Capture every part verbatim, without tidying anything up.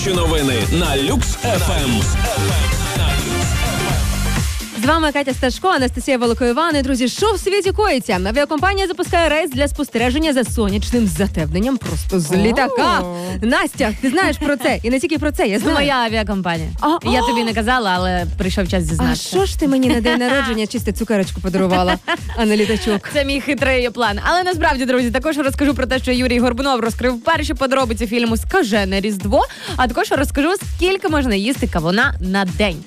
Найкращі новини на Люкс еф ем. З вами Катя Сташко, Анастасія Волокоїван. І, друзі, що в світі коїться? Авіакомпанія запускає рейс для спостереження за сонячним затемненням просто з літака. Настя, ти знаєш про це? І не тільки про це, я Це знаю. моя авіакомпанія. А, Я а. тобі не казала, але прийшов час А зізнатися. що ж ти мені на день народження чисто цукерочку подарувала, а не літачок? Це мій хитрий план. Але насправді, друзі, також розкажу про те, що Юрій Горбунов розкрив перші подробиці фільму «Скажене Різдво», а також розкажу, скільки можна їсти кавуна на день.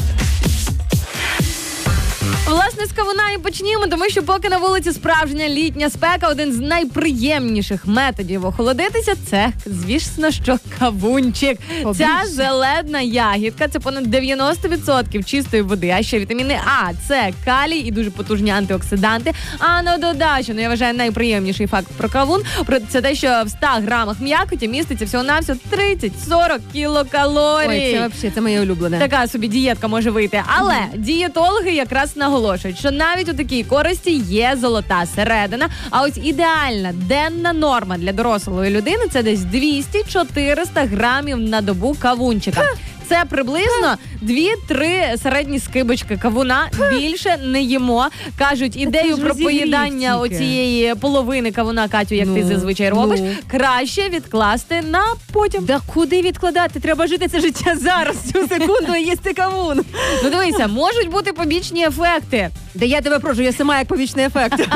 Власне, з кавуна і почнімо, тому що поки на вулиці справжня літня спека, один з найприємніших методів охолодитися – це, звісно, що кавунчик. Побільше. Ця зелена ягідка – це понад дев'яносто відсотків чистої води, а ще вітаміни А, С, калій і дуже потужні антиоксиданти. А на додачу, ну я вважаю, найприємніший факт про кавун – це те, що в ста грамах м'якоті міститься всього-навсього тридцять-сорок кілокалорій. Ой, це взагалі, це моє улюблене. Така собі дієтка може вийти. Але дієтологи якраз наголошують, що навіть у такій користі є золота середина. А ось ідеальна денна норма для дорослої людини – це десь двісті-чотириста грамів на добу кавунчика. Це приблизно дві-три середні скибочки кавуна. Більше не їмо. Кажуть, ідею ж про розігрів поїдання тільки. оцієї половини кавуна, Катю, як Ну, ти зазвичай робиш, ну. краще відкласти на потім. Да куди відкладати? Треба жити це життя зараз, цю секунду і їсти кавун. Ну дивися, можуть бути побічні ефекти. Да я тебе прошу, я сама як побічний ефект.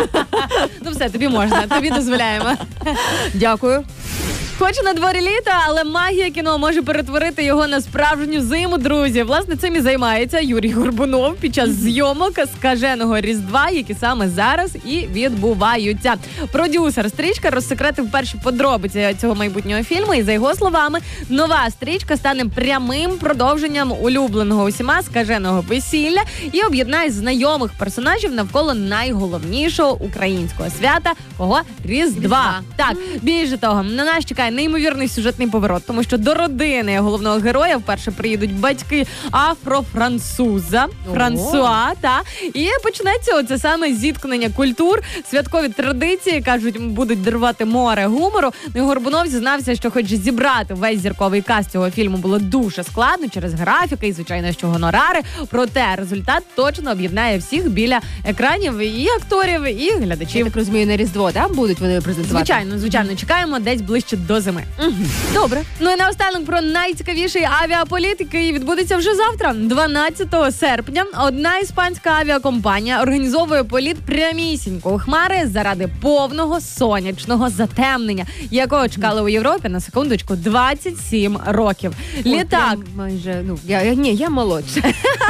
Ну все, тобі можна, тобі дозволяємо. Дякую. Хоч на дворі літо, але магія кіно може перетворити його на справжню зиму, друзі. Власне, цим і займається Юрій Горбунов під час зйомок «Скаженого Різдва», які саме зараз і відбуваються. Продюсер стрічка розсекретив перші подробиці цього майбутнього фільму, і за його словами, нова стрічка стане прямим продовженням улюбленого усіма «Скаженого весілля» і об'єднає знайомих персонажів навколо найголовнішого українського свята – кого? Різдва. Різдва. Так, більше того, на нас чекає неймовірний сюжетний поворот, тому що до родини головного героя вперше приїдуть батьки афро-француза, Ого. Франсуа, та, і почнеться оце саме зіткнення культур, святкові традиції, кажуть, будуть дарувати море гумору. Ну і Горбунов зізнався, що хоч зібрати весь зірковий каст цього фільму було дуже складно через графіки і, звичайно, що гонорари, проте результат точно об'єднає всіх біля екранів і акторів, і Я глядачів. так розумію, на Різдво, так? Будуть вони презентувати? Звичайно, звичайно, чекаємо десь ближче до зими. Добре. Ну і наостанок про найцікавіший авіаполіт, який відбудеться вже завтра, дванадцятого серпня. Одна іспанська авіакомпанія організовує політ прямісінько у хмари заради повного сонячного затемнення, якого чекали у Європі, на секундочку, двадцять сім років. Літак. От я майже, ну, я, я, ні, я молодша.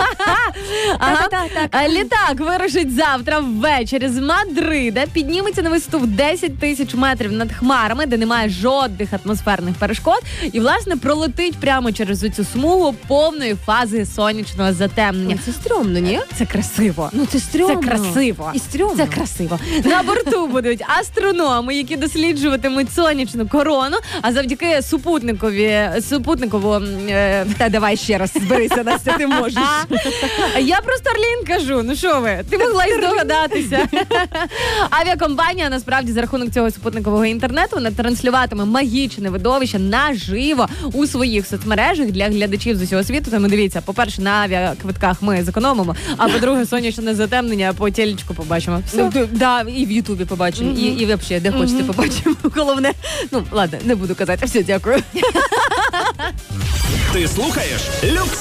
Ага. Так, так, А Літак вирушить завтра ввечері з Мадрида, підніметься на висоту в десять тисяч метрів над хмарами, де немає жодних атмосферних перешкод, і, власне, пролетить прямо через цю смугу повної фази сонячного затемнення. Ой, це стрьомно, ні? Це красиво. Ну, це стрьомно. Це красиво. І стрьомно. Це красиво. На борту будуть астрономи, які досліджуватимуть сонячну корону, а завдяки супутникові, супутникову... Е... Та давай ще раз зберися, Настя, ти можеш. Я про Starlink кажу, ну що ви, ти могла й здогадатися. Авіакомпанія, насправді, за рахунок цього супутникового інтернету, вона транслюватиме магічне видовище наживо у своїх соцмережах для глядачів з усього світу. Тому дивіться, по-перше, на авіаквитках ми зекономимо, а по-друге, сонячне затемнення по телечку побачимо. Все. Ну, т- да, і в Ютубі побачимо, і, і взагалі, де хочете побачимо. Головне, ну, ладно, не буду казати. Все, дякую. Ти слухаєш Люкс